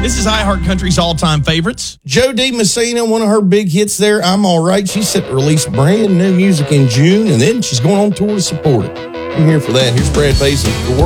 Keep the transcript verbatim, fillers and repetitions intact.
This is iHeart Country's all-time favorites. Joe D. Messina, one of her big hits there, I'm All Right. She's set to release brand new music in June, and then she's going on tour to support it. I'm here for that. Here's Brad Paisley. The world